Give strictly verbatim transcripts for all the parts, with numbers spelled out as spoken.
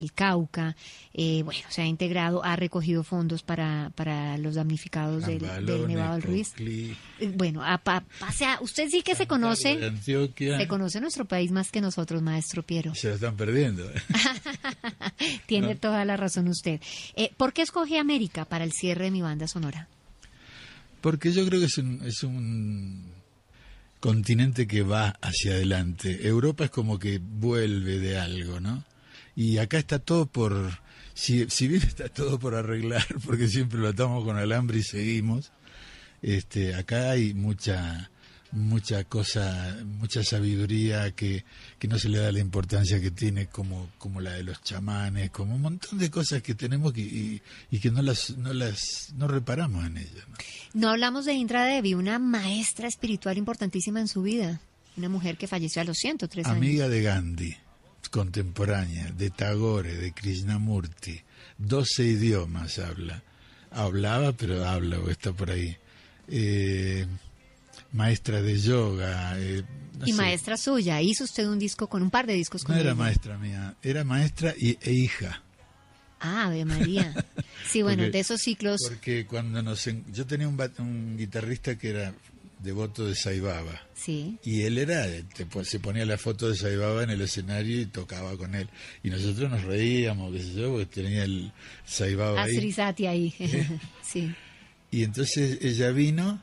el Cauca, eh, bueno, se ha integrado, ha recogido fondos para, para los damnificados del, del Nevado del Ruiz. Eh, Bueno, a, a, o sea, usted sí que se conoce, se conoce nuestro país más que nosotros, maestro Piero. Se lo están perdiendo. Tiene No. toda la razón usted. Eh, ¿Por qué escoge América para el cierre de mi banda sonora? Porque yo creo que es un, es un continente que va hacia adelante. Europa es como que vuelve de algo, ¿no? Y acá está todo por, si, si bien está todo por arreglar, porque siempre lo atamos con alambre y seguimos, este, acá hay mucha, mucha cosa, mucha sabiduría que, que no se le da la importancia que tiene, como, como la de los chamanes, como un montón de cosas que tenemos que, y, y que no las, no las, no reparamos en ellas, ¿no? No hablamos de Indra Devi, una maestra espiritual importantísima en su vida, una mujer que falleció a los ciento tres años. Amiga de Gandhi, contemporánea, de Tagore, de Krishnamurti, doce idiomas habla. Hablaba, pero habla, o está por ahí. Eh, maestra de yoga. Eh, no y sé. maestra suya, hizo usted un disco con un par de discos con No era ella. maestra mía, era maestra y, e hija. Ah, Ave María. Sí, bueno, Porque- de esos ciclos. Porque cuando nos... en- Yo tenía un, bat- un guitarrista que era devoto de Sai Baba. Sí. Y él era, te po- se ponía la foto de Sai Baba en el escenario y tocaba con él. Y nosotros nos reíamos, qué sé yo, porque tenía el Sai Baba ahí. Asrisati ahí. Sí. Y entonces ella vino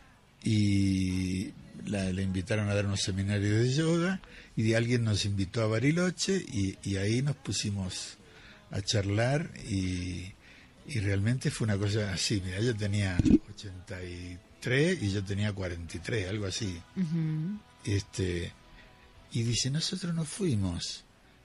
y la, le invitaron a dar unos seminarios de yoga y de alguien nos invitó a Bariloche y, y ahí nos pusimos a charlar y, y realmente fue una cosa así. Mira, ella tenía ochenta y tres y yo tenía cuarenta y tres, algo así. Ujú. Este, y dice, nosotros no fuimos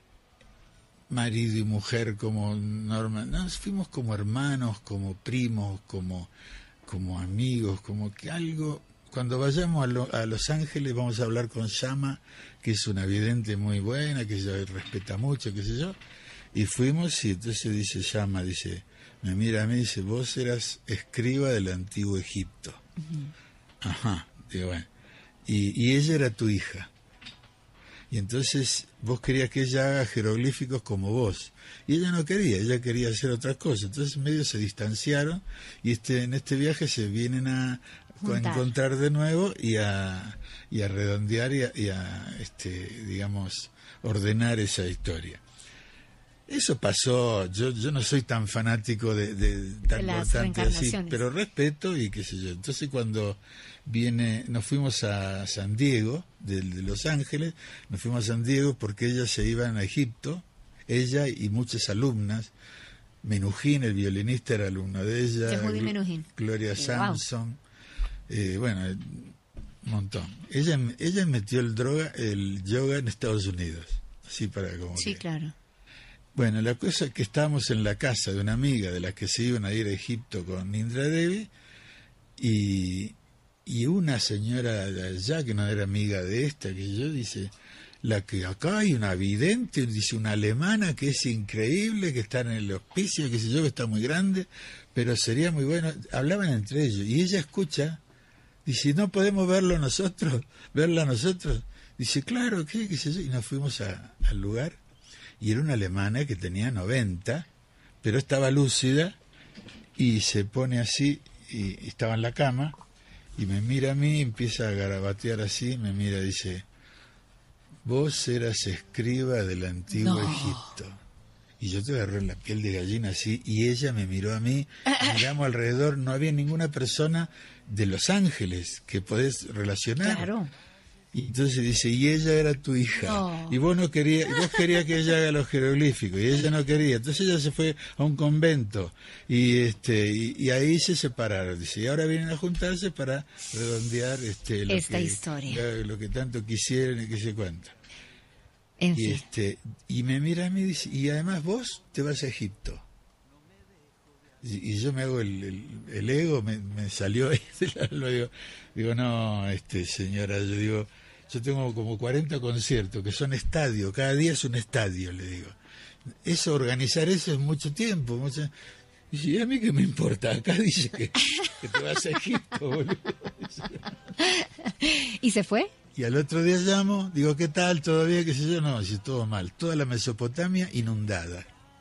marido y mujer como normal, nos fuimos como hermanos, como primos, como, como amigos, como que algo. Cuando vayamos a, lo- a Los Ángeles vamos a hablar con Shama, que es una vidente muy buena, que ella respeta mucho, qué sé yo. Y fuimos y entonces dice Shama, dice, me mira a mí y dice, vos eras escriba del antiguo Egipto. Ajá, digo, bueno. Y, y ella era tu hija. Y entonces vos querías que ella haga jeroglíficos como vos. Y ella no quería, ella quería hacer otras cosas. Entonces medio se distanciaron y este en este viaje se vienen a, a Juntar. encontrar de nuevo y a, y a redondear y a, y a, este, digamos, ordenar esa historia. Eso pasó, yo yo no soy tan fanático de, de tan De las importante así, reencarnaciones. pero respeto y qué sé yo. Entonces cuando viene, nos fuimos a San Diego, de, de Los Ángeles, nos fuimos a San Diego porque ellas se iban a Egipto, ella y muchas alumnas. Menujín, el violinista, era alumno de ella. Yehudi Gl- Menuhin. Gloria Wow. Samson, eh, bueno, eh, un montón. Ella ella metió el droga, el yoga en Estados Unidos, así para como Sí, que- claro. Bueno, la cosa es que estábamos en la casa de una amiga de las que se iban a ir a Egipto con Indra Devi y, y una señora de allá que no era amiga de esta, que yo dice, la que acá hay una vidente, dice una alemana que es increíble, que está en el hospicio, que sé yo, que está muy grande, pero sería muy bueno. Hablaban entre ellos y ella escucha, dice, ¿no podemos verlo nosotros? ¿Verla nosotros? Dice, claro, ¿qué? ¿Qué sé yo? Y nos fuimos a- al lugar. Y era una alemana que tenía noventa, pero estaba lúcida y se pone así, y, y estaba en la cama, y me mira a mí, empieza a garabatear así, me mira y dice, vos eras escriba del antiguo No. Egipto. Y yo te agarré la piel de gallina así, y ella me miró a mí, miramos alrededor, no había ninguna persona de Los Ángeles que podés relacionar. Claro. Y entonces dice, y ella era tu hija, No. y vos no querías, y vos querías que ella haga los jeroglíficos, y ella no quería, entonces ella se fue a un convento, y este, y, y ahí se separaron, dice, y ahora vienen a juntarse para redondear este lo Esta que, historia. Lo, lo que tanto quisieron y que se cuenta. En Y fin. este, y me mira a mí y dice, y además vos te vas a Egipto. Y, y yo me hago el, el, el ego, me, me salió ahí del alma, digo, digo, no, este señora, yo digo, yo tengo como cuarenta conciertos que son estadios, cada día es un estadio, le digo. Eso, organizar eso es mucho tiempo. Mucho... Y dice, ¿y a mí qué me importa? Acá dice que, que te vas a Egipto, boludo. ¿Y se fue? Y al otro día llamo, digo, ¿qué tal? ¿Todavía? ¿Qué sé yo? No, si todo mal. Toda la Mesopotamia inundada.